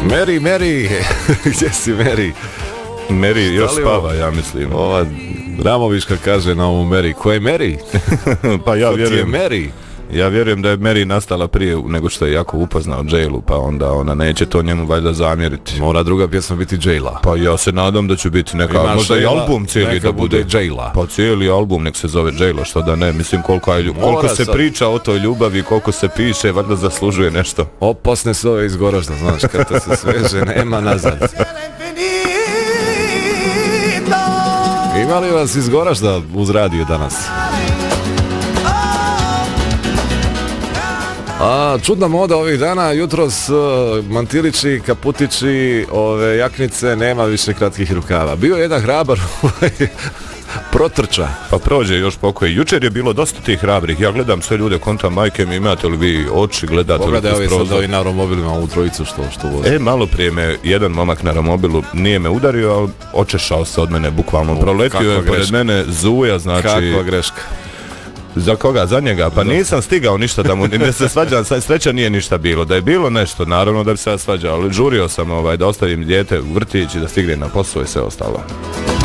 Mary, gdje si Mary? Mary još spava, ja mislim. Ova Ramoviška kaže na ovu Mary. Ko je Mary? Pa ja vjerujem. Ko ti je Mary? Ja vjerujem da je Mary nastala prije nego što je jako upoznao Jailu, pa onda ona neće to njemu valjda zamjeriti. Mora druga pjesma biti Jaila. Pa ja se nadam da će biti neka, možda i album cijeli da bude Jaila. Pa cijeli album nek se zove Jaila, što da ne, mislim koliko se priča o toj ljubavi, koliko se piše, valjda zaslužuje nešto. Opasne su ove iz Goražda, znaš, kad to se sveže, nema nazad. Ima li vas iz Goražda uz radio danas? Čudna moda ovih dana, jutros mantilići, kaputići, ove jaknice, nema više kratkih rukava. Bio je jedan hrabar protrča. Pa prođe još pokoji. Jučer je bilo dosta tih hrabrih. Ja gledam sve ljude kontra majke mi, imate li vi oči, gledate li kroz prozor? Pogledaj ovi na romobilima u trojicu što vozi. Malo prije me jedan momak na romobilu nije me udario, ali očešao se od mene, bukvalno proletio je pored mene, zuja, znači... Kakva greška. Za koga? Za njega? Pa nisam stigao ništa da mu ne se svađam, sreća nije ništa bilo. Da je bilo nešto, naravno da bi se ja svađao, ali žurio sam da ostavim dijete u vrtić i da stigne na posao i sve ostalo.